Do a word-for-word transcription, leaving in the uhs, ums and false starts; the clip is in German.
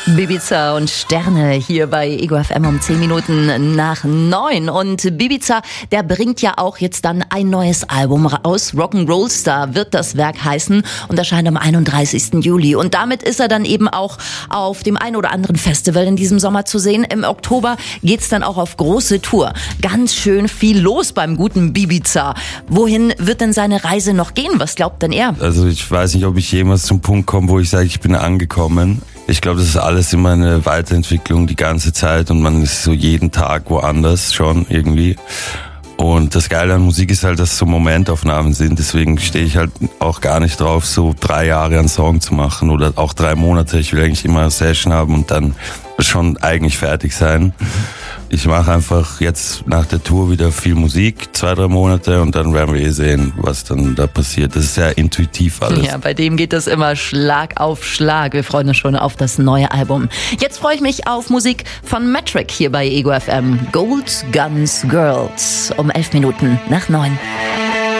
Bibiza und Sterne hier bei Ego F M um zehn Minuten nach neun. Und Bibiza, der bringt ja auch jetzt dann ein neues Album raus. Rock'n'Roll Star wird das Werk heißen und erscheint am einunddreißigsten Juli. Und damit ist er dann eben auch auf dem ein oder anderen Festival in diesem Sommer zu sehen. Im Oktober geht's dann auch auf große Tour. Ganz schön viel los beim guten Bibiza. Wohin wird denn seine Reise noch gehen? Was glaubt denn er? Also ich weiß nicht, ob ich jemals zum Punkt komme, wo ich sage, ich bin angekommen. Ich glaube, das ist alles immer eine Weiterentwicklung die ganze Zeit und man ist so jeden Tag woanders schon irgendwie. Und das Geile an Musik ist halt, dass so Momentaufnahmen sind. Deswegen stehe ich halt auch gar nicht drauf, so drei Jahre einen Song zu machen oder auch drei Monate. Ich will eigentlich immer eine Session haben und dann schon eigentlich fertig sein. Ich mache einfach jetzt nach der Tour wieder viel Musik, zwei, drei Monate und dann werden wir eh sehen, was dann da passiert. Das ist sehr intuitiv alles. Ja, bei dem geht es immer Schlag auf Schlag. Wir freuen uns schon auf das neue Album. Jetzt freue ich mich auf Musik von Metric hier bei Ego F M. Gold Guns Girls um elf Minuten nach neun.